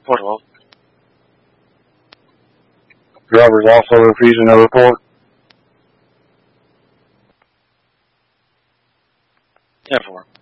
412. Driver's also refusing to report. Yeah, 4.